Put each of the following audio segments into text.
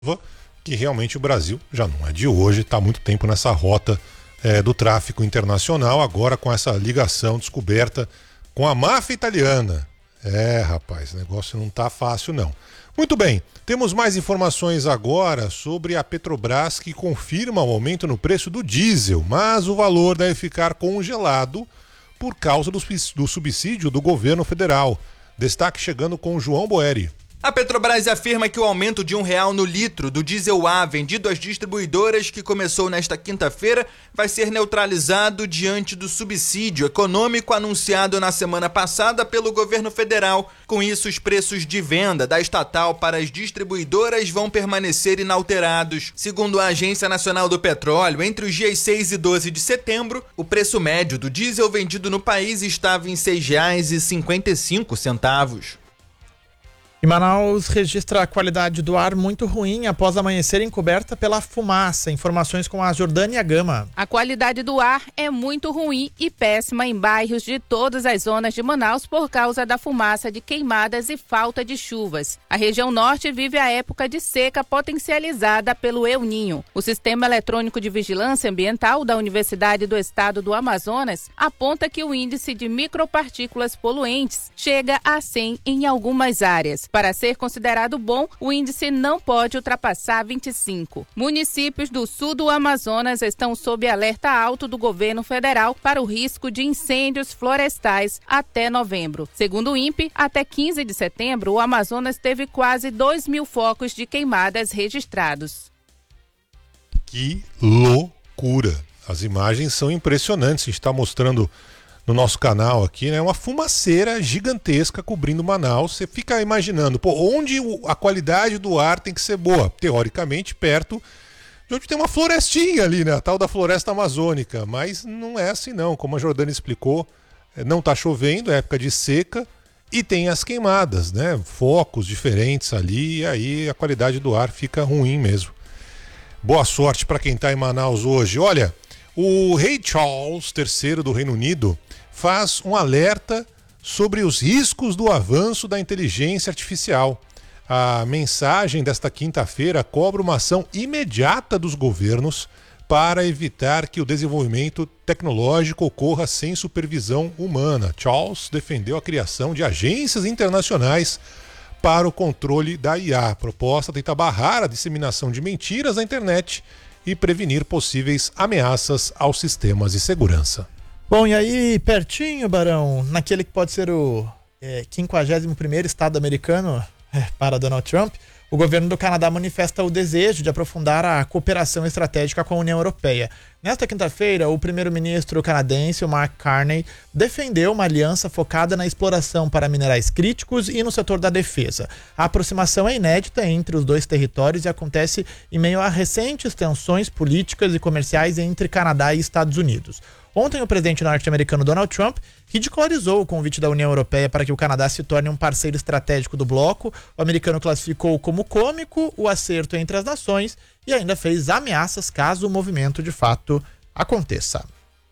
que realmente o Brasil já não é de hoje, está há muito tempo nessa rota do tráfico internacional, agora com essa ligação descoberta com a máfia italiana. Rapaz, o negócio não tá fácil não. Muito bem, temos mais informações agora sobre a Petrobras, que confirma o aumento no preço do diesel, mas o valor deve ficar congelado por causa do subsídio do governo federal. Destaque chegando com João Boeri. A Petrobras afirma que o aumento de R$1 no litro do diesel A vendido às distribuidoras, que começou nesta quinta-feira, vai ser neutralizado diante do subsídio econômico anunciado na semana passada pelo governo federal. Com isso, os preços de venda da estatal para as distribuidoras vão permanecer inalterados. Segundo a Agência Nacional do Petróleo, entre os dias 6 e 12 de setembro, o preço médio do diesel vendido no país estava em R$ 6,55. E Manaus registra a qualidade do ar muito ruim após amanhecer encoberta pela fumaça. Informações com a Jordânia Gama. A qualidade do ar é muito ruim e péssima em bairros de todas as zonas de Manaus por causa da fumaça de queimadas e falta de chuvas. A região norte vive a época de seca potencializada pelo El Ninho. O Sistema Eletrônico de Vigilância Ambiental da Universidade do Estado do Amazonas aponta que o índice de micropartículas poluentes chega a 100 em algumas áreas. Para ser considerado bom, o índice não pode ultrapassar 25. Municípios do sul do Amazonas estão sob alerta alto do governo federal para o risco de incêndios florestais até novembro. Segundo o INPE, até 15 de setembro, o Amazonas teve quase 2.000 focos de queimadas registrados. Que loucura! As imagens são impressionantes. A gente está mostrando no nosso canal aqui, né? Uma fumaceira gigantesca cobrindo Manaus. Você fica imaginando, onde a qualidade do ar tem que ser boa? Teoricamente, perto de onde tem uma florestinha ali, né? A tal da floresta amazônica. Mas não é assim não. Como a Jordânia explicou, não está chovendo, é época de seca e tem as queimadas, né? Focos diferentes ali e aí a qualidade do ar fica ruim mesmo. Boa sorte para quem está em Manaus hoje. Olha, o rei Charles III do Reino Unido faz um alerta sobre os riscos do avanço da inteligência artificial. A mensagem desta quinta-feira cobra uma ação imediata dos governos para evitar que o desenvolvimento tecnológico ocorra sem supervisão humana. Charles defendeu a criação de agências internacionais para o controle da IA. A proposta tenta barrar a disseminação de mentiras na internet e prevenir possíveis ameaças aos sistemas de segurança. Bom, e aí, pertinho, Barão, naquele que pode ser o 51º estado americano para Donald Trump, o governo do Canadá manifesta o desejo de aprofundar a cooperação estratégica com a União Europeia. Nesta quinta-feira, o primeiro-ministro canadense, o Mark Carney, defendeu uma aliança focada na exploração para minerais críticos e no setor da defesa. A aproximação é inédita entre os dois territórios e acontece em meio a recentes tensões políticas e comerciais entre Canadá e Estados Unidos. Ontem, o presidente norte-americano Donald Trump ridicularizou o convite da União Europeia para que o Canadá se torne um parceiro estratégico do bloco. O americano classificou como cômico o acerto entre as nações e ainda fez ameaças caso o movimento de fato aconteça.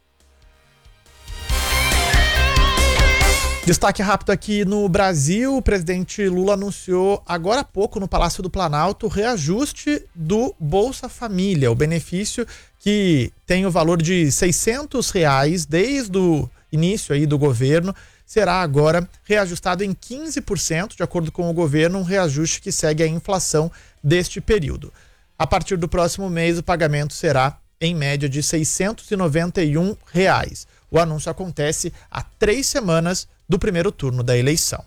Destaque rápido aqui no Brasil, o presidente Lula anunciou agora há pouco no Palácio do Planalto o reajuste do Bolsa Família, o benefício que tem o valor de R$600 desde o início aí do governo, será agora reajustado em 15%, de acordo com o governo, um reajuste que segue a inflação deste período. A partir do próximo mês, o pagamento será em média de R$691. O anúncio acontece há 3 semanas do primeiro turno da eleição.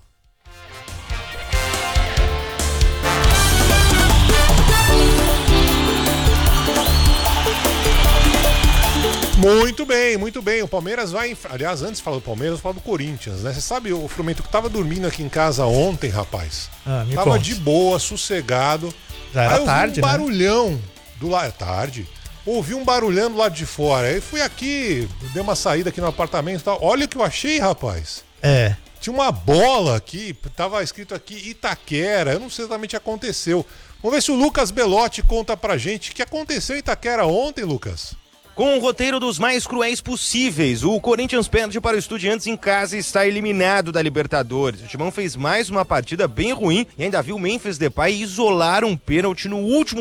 Muito bem, muito bem. O Palmeiras vai... Aliás, antes de falar do Palmeiras, eu falo do Corinthians, né? Você sabe, o Frumento, que tava dormindo aqui em casa ontem, rapaz. Tava de boa, sossegado. Já era tarde, né? Ouvi um barulhão do lado... É tarde. Ouvi um barulhão do lado de fora. Aí fui aqui, dei uma saída aqui no apartamento e tal. Olha o que eu achei, rapaz. Tinha uma bola aqui, tava escrito aqui Itaquera. Eu não sei exatamente o que aconteceu. Vamos ver se o Lucas Belotti conta pra gente o que aconteceu em Itaquera ontem, Lucas. Com um roteiro dos mais cruéis possíveis, o Corinthians perde para o Estudiantes em casa e está eliminado da Libertadores. O Timão fez mais uma partida bem ruim e ainda viu o Memphis Depay isolar um pênalti no último